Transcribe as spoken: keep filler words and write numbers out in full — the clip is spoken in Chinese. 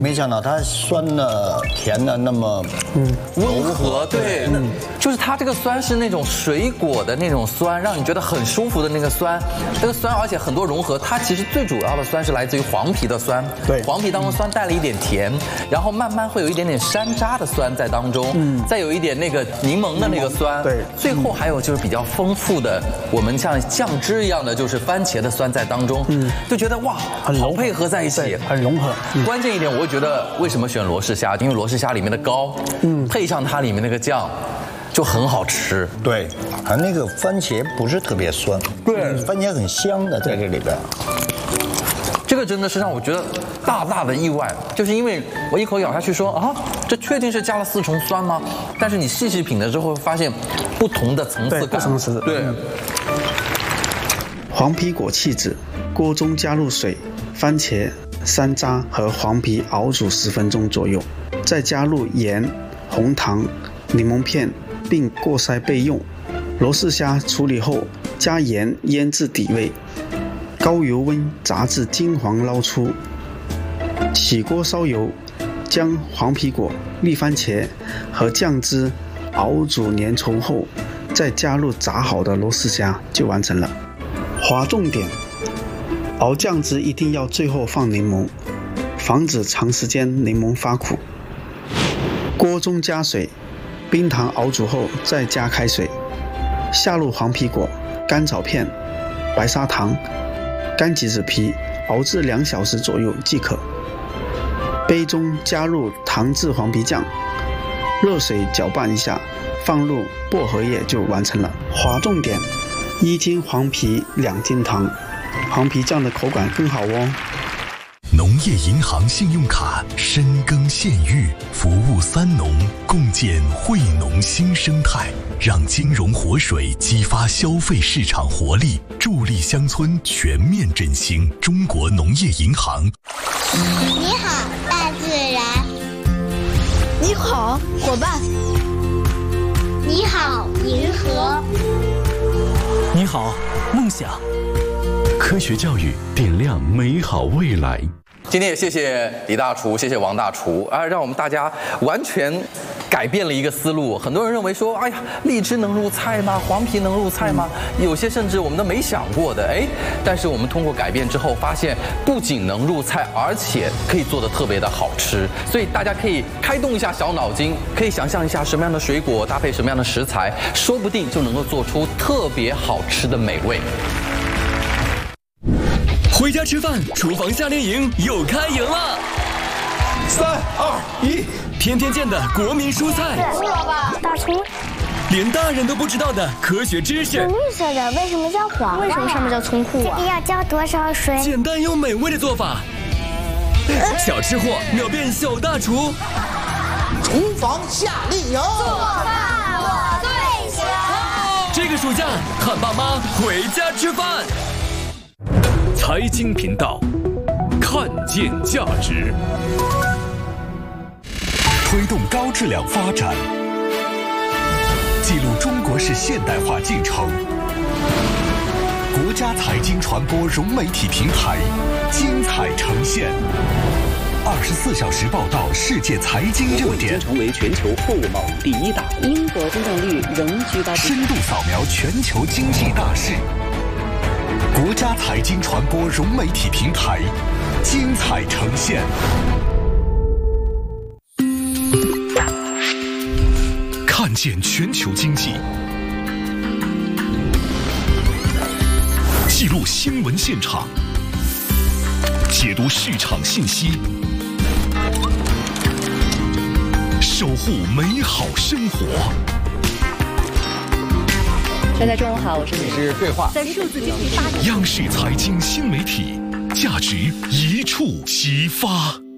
没想到它酸的、甜的那么嗯温和，对，嗯，就是它这个酸是那种水果的那种酸，让你觉得很舒服的那个酸。这个酸而且很多融合，它其实最主要的酸是来自于黄皮的酸， 对， 黄皮当中酸带了一点甜，然后慢慢会有一点点山楂的酸在当中，嗯，再有一点那个柠檬的那个酸， 对， 最后还有就是比较丰富的，我们像酱汁一样的就是番茄的酸在当中，嗯，就觉得哇， 很好配合在一起， 很融合。 关键一点，我会觉得为什么选罗氏虾？因为罗氏虾里面的膏，嗯，配上它里面那个酱，就很好吃。 对，它那个番茄不是特别酸，对，番茄很香的在这里边。 这个真的是让我觉得大大的意外，就是因为我一口咬下去说啊，这确定是加了四重酸吗？但是你细细品了之后，发现不同的层次感， 不同层次， 对。 黄皮果弃子，锅中加入水、番茄、山楂和黄皮熬煮十分钟左右，再加入盐、红糖、柠檬片，并过筛备用。罗氏虾处理后加盐腌至底味，高油温炸至金黄捞出。起锅烧油，将黄皮果、绿番茄和酱汁熬煮粘稠后，再加入炸好的罗氏虾就完成了。划重点：熬酱汁一定要最后放柠檬，防止长时间柠檬发苦。锅中加水，冰糖熬煮后再加开水，下入黄皮果、甘草片、白砂糖、干橘子皮，熬至两小时左右即可。杯中加入糖制黄皮酱，热水搅拌一下，放入薄荷叶就完成了。划重点：一斤黄皮，两斤糖，黄皮酱的口感更好哦。 农业银行信用卡深耕县域，服务三农，共建惠农新生态，让金融活水激发消费市场活力，助力乡村全面振兴。中国农业银行。 你好，大自然。 你好，伙伴。 你好，银河。 你好，梦想。科学教育点亮美好未来。 今天也谢谢李大厨，谢谢王大厨啊，让我们大家完全改变了一个思路。很多人认为说，哎呀，荔枝能入菜吗？黄皮能入菜吗？有些甚至我们都没想过的，哎，但是我们通过改变之后，发现不仅能入菜，而且可以做得特别的好吃。所以大家可以开动一下小脑筋，可以想象一下什么样的水果搭配什么样的食材，说不定就能够做出特别好吃的美味。 回家吃饭，厨房夏令营又开营了！ 三二一， 天天见的国民蔬菜， 服了吧，大厨！ 连大人都不知道的科学知识。 绿色的为什么叫黄？ 为什么上面叫葱库啊？ 这个要浇多少水？ 简单又美味的做法，小吃货秒变小大厨。 厨房夏令营， 做饭我最强。 这个暑假，喊爸妈回家吃饭。财经频道，看见价值， 推动高质量发展，记录中国式现代化进程。国家财经传播融媒体平台精彩呈现，二十四小时报道世界财经热点， 成为全球货物贸易第一大。 英国增长率仍居高不下， 深度扫描全球经济大势。国家财经传播融媒体平台精彩呈现，看见全球经济，记录新闻现场，解读市场信息，守护美好生活。 大家中午好，我是你是对话， 在数字经济发展。 央视财经新媒体，价值一触即发。